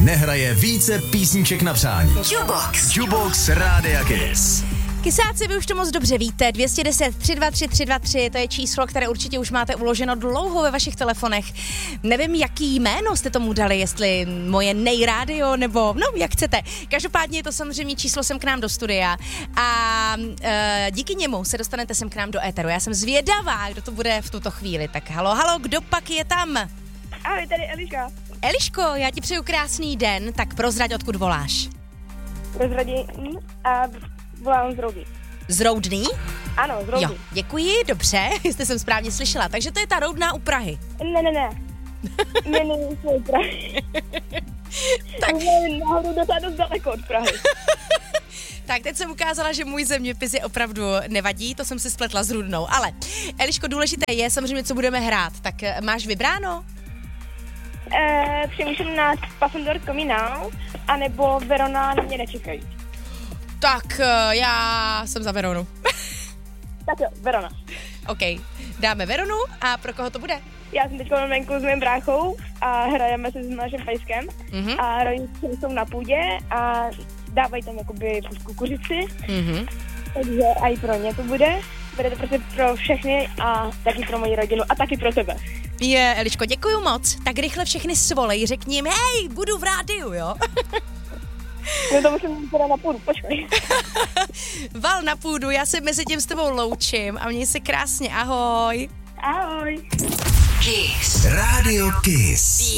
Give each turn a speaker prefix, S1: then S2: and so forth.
S1: nehraje více písniček na přání. Jukebox Rádia Kiss.
S2: Kysáci, vy už to moc dobře víte, 210 323 323, to je číslo, které určitě už máte uloženo dlouho ve vašich telefonech. Nevím, jaký jméno jste tomu dali, jestli moje nejrádio, nebo no, jak chcete. Každopádně je to samozřejmě číslo sem k nám do studia a díky němu se dostanete sem k nám do éteru. Já jsem zvědavá, kdo to bude v tuto chvíli. Tak halo, kdo pak je tam?
S3: Ahoj, tady Eliška.
S2: Eliško, já ti přeju krásný den, tak prozrať, odkud voláš.
S3: Rozradím a volám z Roudný.
S2: Z Roudný?
S3: Ano, z Roudný.
S2: Jo, děkuji, dobře, jste jsem správně slyšela. Takže to je ta Roudná u Prahy.
S3: Ne. Ne, jsou Prahy.
S2: Tak.
S3: Nahoru docela dost daleko od Prahy.
S2: Tak teď jsem ukázala, že můj zeměpis je opravdu nevadí, to jsem si spletla s Rudnou. Ale Eliško, důležité je samozřejmě, co budeme hrát. Tak máš vybráno?
S3: Přemýšlím nad Passenger Coming Now, anebo Verona na mě nečekají.
S2: Tak já jsem za Veronu.
S3: Tak jo, Verona.
S2: OK, dáme Veronu a pro koho to bude?
S3: Já jsem teď venku s mým bráchou a hrajeme se s naším pejskem a rodiče jsou na půdě a dávají tam jakoby kukuřici, takže i pro ně to bude. Bude to prostě pro všechny a taky pro moji rodinu a taky pro tebe.
S2: Eliško, děkuju moc. Tak rychle všechny svolej, řekni jim, hej, budu v rádiu, jo?
S3: No to musím teda na půdu, počkej.
S2: Val na půdu, já se mezi tím s tebou loučím a měj se krásně, ahoj.
S3: Ahoj.
S1: Kiss. Rádio Kiss.